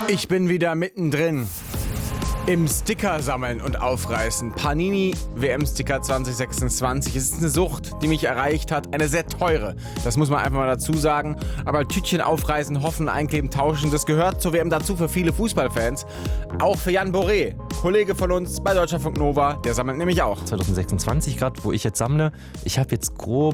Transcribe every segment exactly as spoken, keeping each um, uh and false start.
Ich bin wieder mittendrin im Sticker sammeln und aufreißen. Panini W M-Sticker zwanzig sechsundzwanzig. Es ist eine Sucht, die mich erreicht hat. Eine sehr teure. Das muss man einfach mal dazu sagen. Aber Tütchen aufreißen, hoffen, einkleben, tauschen, das gehört zur W M dazu für viele Fußballfans. Auch für Jan Boré, Kollege von uns bei Deutschlandfunk Nova. Der sammelt nämlich auch. zwanzig sechsundzwanzig gerade, wo ich jetzt sammle. Ich habe jetzt grob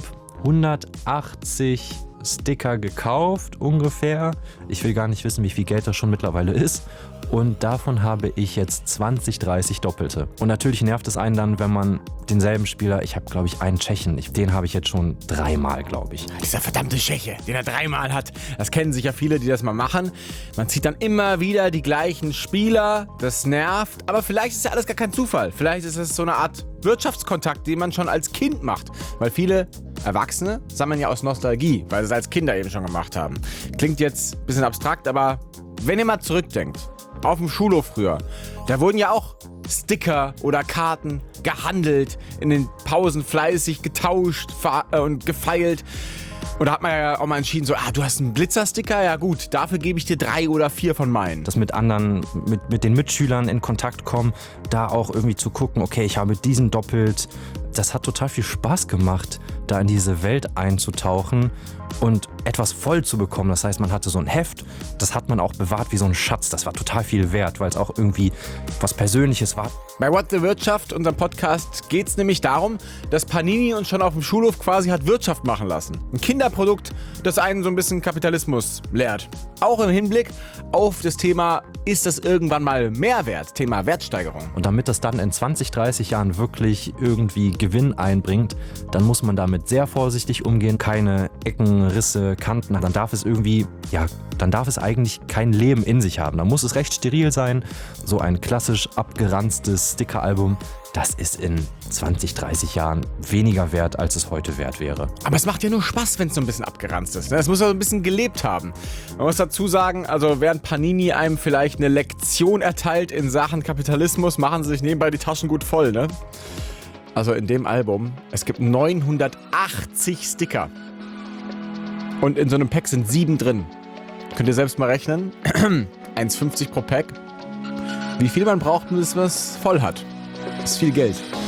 hundertachtzig Sticker gekauft, ungefähr. Ich will gar nicht wissen, wie viel Geld das schon mittlerweile ist. Und davon habe ich jetzt zwanzig, dreißig Doppelte. Und natürlich nervt es einen dann, wenn man denselben Spieler, ich habe glaube ich einen Tschechen, ich, den habe ich jetzt schon dreimal, glaube ich. Dieser verdammte Tscheche, den er dreimal hat. Das kennen sicher viele, die das mal machen. Man zieht dann immer wieder die gleichen Spieler, das nervt. Aber vielleicht ist ja alles gar kein Zufall. Vielleicht ist es so eine Art Wirtschaftskontakt, den man schon als Kind macht. Weil viele Erwachsene sammeln ja aus Nostalgie, weil sie es als Kinder eben schon gemacht haben. Klingt jetzt ein bisschen abstrakt, aber wenn ihr mal zurückdenkt, auf dem Schulhof früher, da wurden ja auch Sticker oder Karten gehandelt, in den Pausen fleißig getauscht und gefeilt. Und da hat man ja auch mal entschieden, so, ah, du hast einen Glitzersticker? Ja gut, dafür gebe ich dir drei oder vier von meinen. Das mit anderen, mit, mit den Mitschülern in Kontakt kommen, da auch irgendwie zu gucken, okay, ich habe diesen doppelt. Das hat total viel Spaß gemacht, da in diese Welt einzutauchen und etwas voll zu bekommen. Das heißt, man hatte so ein Heft, das hat man auch bewahrt wie so ein Schatz. Das war total viel wert, weil es auch irgendwie was Persönliches war. Bei What the Wirtschaft, unserem Podcast, geht es nämlich darum, dass Panini uns schon auf dem Schulhof quasi hat Wirtschaft machen lassen. Ein Kinderprodukt, das einen so ein bisschen Kapitalismus lehrt. Auch im Hinblick auf das Thema, ist das irgendwann mal Mehrwert, Thema Wertsteigerung. Und damit das dann in zwanzig, dreißig Jahren wirklich irgendwie Gewinn einbringt, dann muss man damit sehr vorsichtig umgehen. Keine Ecken, Risse, Kanten. Dann darf es irgendwie, ja, dann darf es eigentlich kein Leben in sich haben. Dann muss es recht steril sein. So ein klassisch abgeranztes Stickeralbum, das ist in zwanzig, dreißig Jahren weniger wert, als es heute wert wäre. Aber es macht ja nur Spaß, wenn es so ein bisschen abgeranzt ist. Es muss ja so ein bisschen gelebt haben. Man muss dazu sagen, also während Panini einem vielleicht eine Lektion erteilt in Sachen Kapitalismus, machen sie sich nebenbei die Taschen gut voll, ne? Also in dem Album, es gibt neunhundertachtzig Sticker. Und in so einem Pack sind sieben drin. Könnt ihr selbst mal rechnen. eins Komma fünfzig pro Pack. Wie viel man braucht, bis man es voll hat. Das ist viel Geld.